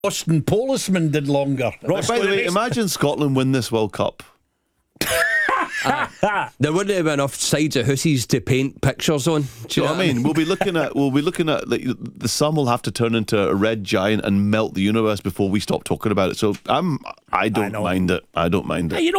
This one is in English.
Boston policeman did longer. By the way, imagine Scotland win this World Cup. There wouldn't have been enough sides of hoosies to paint pictures on. Do you know what I mean? We'll be looking at like, the sun will have to turn into a red giant and melt the universe before we stop talking about it. So I don't mind it. I don't mind it. You know